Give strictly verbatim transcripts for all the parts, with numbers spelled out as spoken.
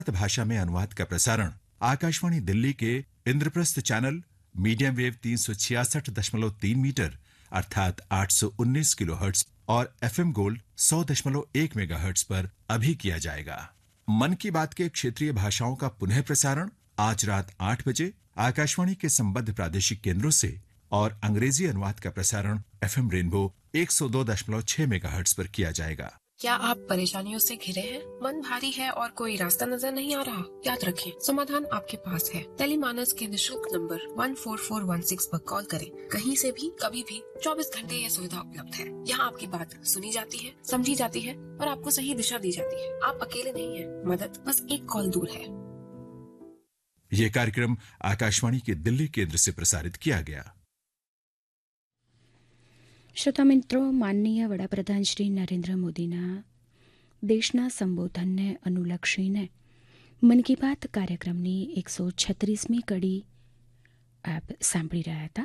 भाषा में अनुवाद का प्रसारण आकाशवाणी दिल्ली के इंद्रप्रस्थ चैनल मीडियम वेव तीन सौ छियासठ दशमलव तीन मीटर अर्थात आठ सौ उन्नीस किलो हर्ट्ज और एफएम गोल्ड सौ दशमलव एक मेगा हर्ट्ज पर अभी किया जाएगा। मन की बात के क्षेत्रीय भाषाओं का पुनः प्रसारण आज रात आठ बजे आकाशवाणी के संबद्ध प्रादेशिक केंद्रों से और अंग्रेजी अनुवाद का प्रसारण एफएम रेनबो एक सौ दो दशमलव छह मेगा हर्ट्ज पर किया जाएगा। क्या आप परेशानियों से घिरे हैं? मन भारी है और कोई रास्ता नजर नहीं आ रहा? याद रखें, समाधान आपके पास है। टेलीमानस के निशुल्क नंबर एक चार चार एक छह पर कॉल करें। कहीं से भी, कभी भी, चौबीस घंटे यह सुविधा उपलब्ध है। यहाँ आपकी बात सुनी जाती है, समझी जाती है और आपको सही दिशा दी जाती है। आप अकेले नहीं हैं। मदद बस एक कॉल दूर है। ये कार्यक्रम आकाशवाणी के दिल्ली केंद्र से प्रसारित किया गया। શ્રોતા મિત્રો, માનનીય વડાપ્રધાન શ્રી નરેન્દ્ર મોદીના દેશના સંબોધનને અનુલક્ષીને મન કી બાત કાર્યક્રમની એકસો છત્રીસમી કડી આપ સાંભળી રહ્યા હતા,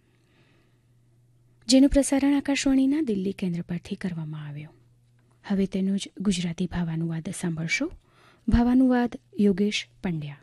જેનું પ્રસારણ આકાશવાણીના દિલ્હી કેન્દ્ર પરથી કરવામાં આવ્યું. હવે તેનું જ ગુજરાતી ભાવાનુવાદ સાંભળશો. ભાવાનુવાદ યોગેશ પંડ્યા.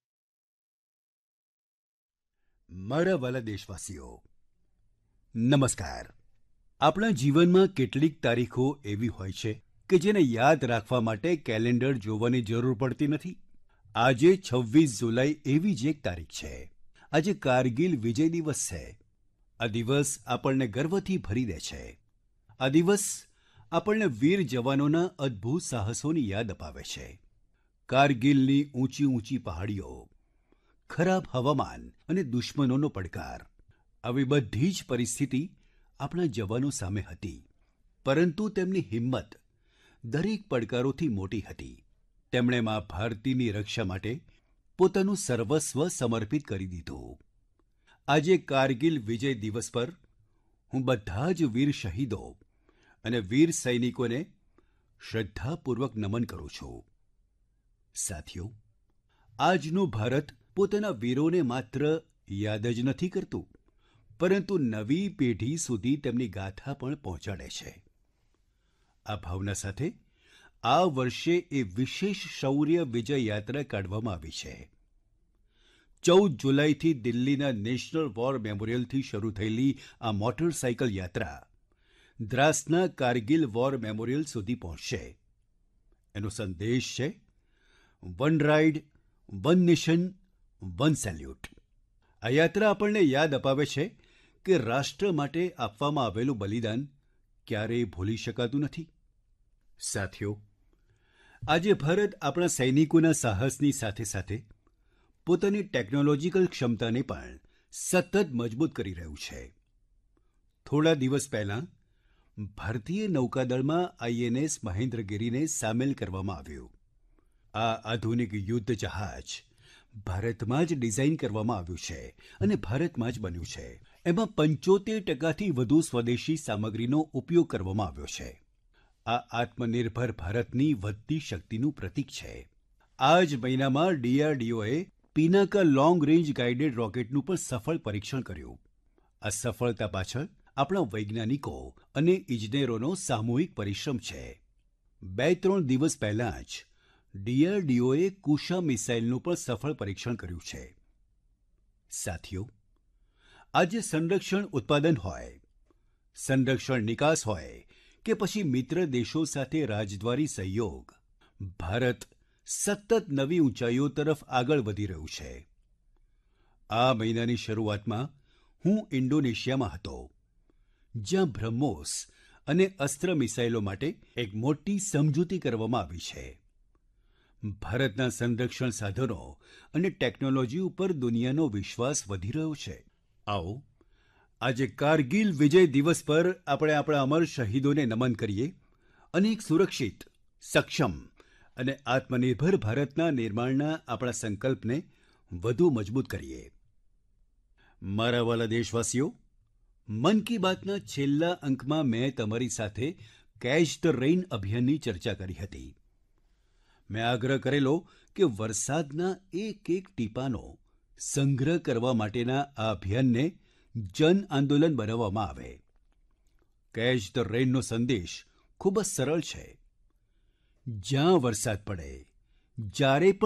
મારા વાલા દેશવાસીઓ, નમસ્કાર. આપણા જીવનમાં કેટલીક તારીખો એવી હોય છે કે જેને યાદ રાખવા માટે કેલેન્ડર જોવાની જરૂર પડતી નથી. આજે છવ્વીસ જુલાઈ એવી જ એક તારીખ છે. આજે કારગિલ વિજય દિવસ છે. આ દિવસ આપણને ગર્વથી ભરી દે છે. આ દિવસ આપણને વીર જવાનોના અદ્ભુત સાહસોની યાદ અપાવે છે. કારગિલની ઊંચી ઊંચી પહાડીઓ, ખરાબ હવામાન અને દુશ્મનોનો પડકાર, આવી બધી જ પરિસ્થિતિ આપણા જવાનો સામે હતી, પરંતુ તેમની હિંમત દરેક પડકારોથી મોટી હતી. તેમણે મા ભારતીની રક્ષા માટે પોતાનું સર્વસ્વ સમર્પિત કરી દીધું. આજે કારગિલ વિજય દિવસ પર હું બધા જ વીર શહીદો અને વીર સૈનિકોને શ્રદ્ધાપૂર્વક નમન કરું છું. સાથીઓ, આજનું ભારત પોતાના વીરોને માત્ર યાદ જ નથી કરતું, પરંતુ નવી પેઢી સુધી તેમની ગાથા પણ પહોંચાડે છે. આ ભાવના સાથે આ વર્ષે એ વિશેષ શૌર્ય વિજય યાત્રા કાઢવામાં આવી છે. ચૌદ જુલાઈથી દિલ્હીના નેશનલ વોર મેમોરિયલથી શરૂ થયેલી આ મોટરસાઇકલ યાત્રા દ્રાસના કારગિલ વોર મેમોરિયલ સુધી પહોંચશે. એનો સંદેશ છે one ride, one nation, one salute. આ યાત્રા આપણને યાદ અપાવે છે કે રાષ્ટ્ર માટે આપવામાં આવેલું બલિદાન ક્યારેય ભૂલી શકાતું નથી. સાથીઓ, આજે ભારત આપણા સૈનિકોના સાહસની સાથે સાથે પોતાની ટેકનોલોજીકલ ક્ષમતાને પણ સતત મજબૂત કરી રહ્યું છે. થોડા દિવસ પહેલાં ભારતીય નૌકાદળમાં આઈએનએસ મહેન્દ્રગિરીને સામેલ કરવામાં આવ્યું. આ આધુનિક યુદ્ધ જહાજ ભારતમાં જ ડિઝાઇન કરવામાં આવ્યું છે અને ભારતમાં જ બન્યું છે. એમાં પંચોતેર ટકાથી વધુ સ્વદેશી સામગ્રીનો ઉપયોગ કરવામાં આવ્યો છે. આ આત્મનિર્ભર ભારતની વધતી શક્તિનું પ્રતીક છે. આ જ મહિનામાં ડીઆરડીઓએ પિનાકા લોંગ રેન્જ ગાઇડેડ રોકેટનું પણ સફળ પરીક્ષણ કર્યું. આ સફળતા પાછળ આપણા વૈજ્ઞાનિકો અને ઇજનેરોનો સામૂહિક પરિશ્રમ છે. બે ત્રણ દિવસ પહેલાં જ ડીઆરડીઓએ કુશા મિસાઇલનું પણ સફળ પરીક્ષણ કર્યું છે. સાથીઓ, આજે સંરક્ષણ ઉત્પાદન હોય, સંરક્ષણ નિકાસ હોય કે પછી મિત્ર દેશો સાથે રાજદ્વારી સહયોગ, ભારત સતત નવી ઊંચાઈઓ તરફ આગળ વધી રહ્યું છે. આ મહિનાની શરૂઆતમાં હું ઇન્ડોનેશિયામાં હતો, જ્યાં બ્રહ્મોસ અને અસ્ત્ર મિસાઇલો માટે એક મોટી સમજૂતી કરવામાં આવી છે. ભારતના સંરક્ષણ સાધનો અને ટેકનોલોજી ઉપર દુનિયાનો વિશ્વાસ વધી રહ્યો છે. આવો, આજે કારગિલ વિજય દિવસ પર આપણે આપણા અમર શહીદોને નમન કરીએ અને એક સુરક્ષિત, સક્ષમ અને આત્મનિર્ભર ભારતના નિર્માણના આપણા સંકલ્પને વધુ મજબૂત કરીએ. મારા વાલા દેશવાસીઓ, મન કી બાતના છેલ્લા અંકમાં મેં તમારી સાથે કેચ ધ રેઇન અભિયાનની ચર્ચા કરી હતી. મેં આગ્રહ કરેલો કે વરસાદના એક એક ટીપાનો સંગ્રહ કરવા માટેના આ અભિયાનને જન આંદોલન બનાવવામાં આવે. કેચ ધ રેઇનનો સંદેશ ખૂબ જ સરળ છે. જ્યાં વરસાદ પડે, જ્યારે પણ